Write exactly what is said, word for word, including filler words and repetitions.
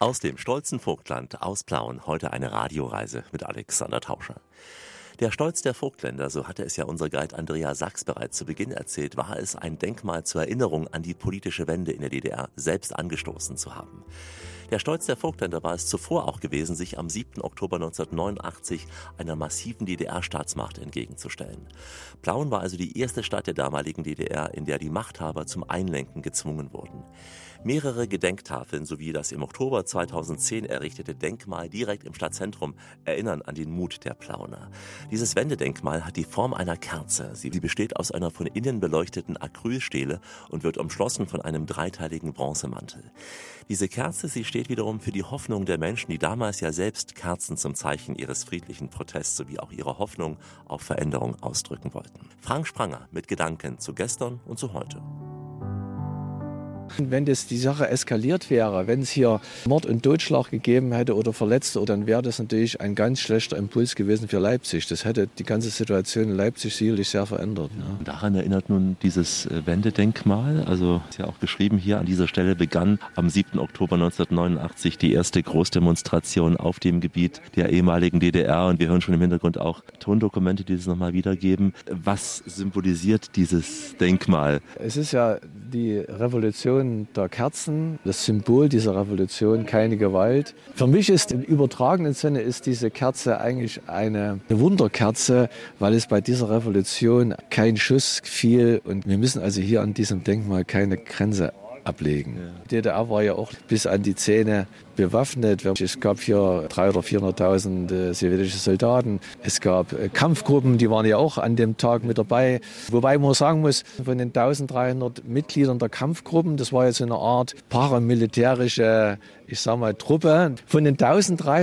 Aus dem stolzen Vogtland, aus Plauen, heute eine Radioreise mit Alexander Tauscher. Der Stolz der Vogtländer, so hatte es ja unser Guide Andrea Sachs bereits zu Beginn erzählt, war es, ein Denkmal zur Erinnerung an die politische Wende in der D D R selbst angestoßen zu haben. Der Stolz der Vogtländer war es zuvor auch gewesen, sich am siebten Oktober neunzehnhundertneunundachtzig einer massiven D D R-Staatsmacht entgegenzustellen. Plauen war also die erste Stadt der damaligen D D R, in der die Machthaber zum Einlenken gezwungen wurden. Mehrere Gedenktafeln sowie das im Oktober zweitausendzehn errichtete Denkmal direkt im Stadtzentrum erinnern an den Mut der Plauener. Dieses Wendedenkmal hat die Form einer Kerze. Sie besteht aus einer von innen beleuchteten Acrylstele und wird umschlossen von einem dreiteiligen Bronzemantel. Diese Kerze, sie steht wiederum für die Hoffnung der Menschen, die damals ja selbst Kerzen zum Zeichen ihres friedlichen Protests sowie auch ihrer Hoffnung auf Veränderung ausdrücken wollten. Frank Spranger mit Gedanken zu gestern und zu heute. Wenn das die Sache eskaliert wäre, wenn es hier Mord und Totschlag gegeben hätte oder Verletzte, dann wäre das natürlich ein ganz schlechter Impuls gewesen für Leipzig. Das hätte die ganze Situation in Leipzig sicherlich sehr verändert. Ja. Daran erinnert nun dieses Wendedenkmal, also ist ja auch geschrieben hier, an dieser Stelle begann am siebten Oktober neunzehnhundertneunundachtzig die erste Großdemonstration auf dem Gebiet der ehemaligen D D R, und wir hören schon im Hintergrund auch Tondokumente, die das nochmal wiedergeben. Was symbolisiert dieses Denkmal? Es ist ja die Revolution der Kerzen, das Symbol dieser Revolution, keine Gewalt. Für mich ist im übertragenen Sinne ist diese Kerze eigentlich eine Wunderkerze, weil es bei dieser Revolution kein Schuss fiel, und wir müssen also hier an diesem Denkmal keine Grenze ablegen. Ja. Die D D R war ja auch bis an die Zähne bewaffnet. Es gab hier dreihunderttausend oder vierhunderttausend äh, sowjetische Soldaten. Es gab äh, Kampfgruppen, die waren ja auch an dem Tag mit dabei. Wobei man sagen muss, von den eintausenddreihundert Mitgliedern der Kampfgruppen, das war jetzt so eine Art paramilitärische, ich sag mal, Truppe. Von den eintausenddreihundert